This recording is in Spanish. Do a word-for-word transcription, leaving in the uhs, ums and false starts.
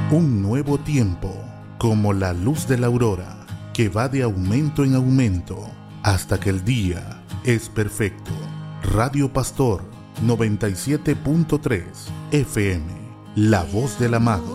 Un nuevo tiempo, como la luz de la aurora, que va de aumento en aumento, hasta que el día es perfecto. Radio Pastor noventa y siete punto tres F M, la voz del amado.